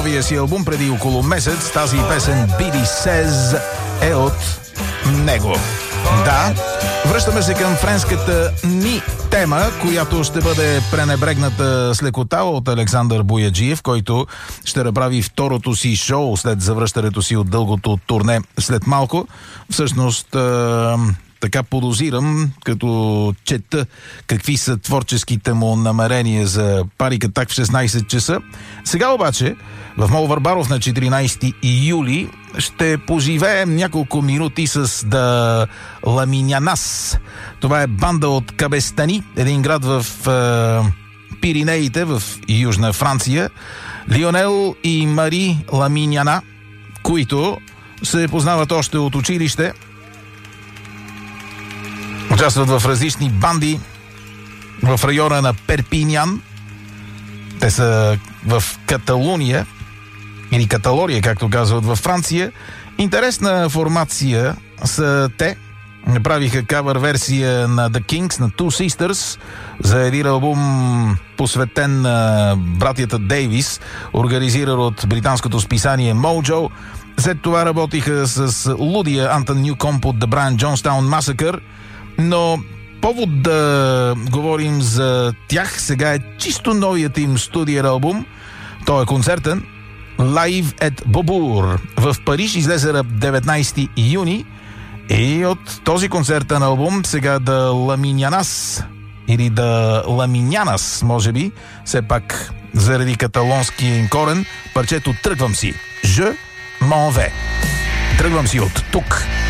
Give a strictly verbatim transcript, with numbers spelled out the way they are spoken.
новия си албум преди около месец. Тази песен Bidi Says е от него. Да, връщаме се към френската ни тема, която ще бъде пренебрегната с лекота от Александър Бояджиев, който ще направи второто си шоу след завръщането си от дългото турне след малко. Всъщност, е, така подозирам, като чета какви са творческите му намерения за Парика так в шестнайсет часа. Сега обаче, в Мол Варбаров на четиринайсети юли ще поживеем няколко минути с Да Ламинянас. Това е банда от Кабестани, един град в е, Пиринеите, в Южна Франция. Лионел и Мари Ламиняна, които се познават още от училище, участват в различни банди в района на Перпинян. Те са в Каталуния, или Каталория, както казват във Франция. Интересна формация са те. Направиха кавър версия на The Kings, на Two Sisters, за един албум посветен на братята Дейвис, организиран от британското списание Mojo. След това работиха с лудия Антон Нюкомп от The Brian Jonestown Massacre, но повод да говорим за тях сега е чисто новият им студиен албум. Той е концертен. Live at Beaubourg в Париж излезе на деветнайсети юни и от този концертен албум сега Да Ламинянас или Да Ламинянас, може би, все пак заради каталонския им корен, парчето Тръгвам си. Je m'en vais. Тръгвам си от тук.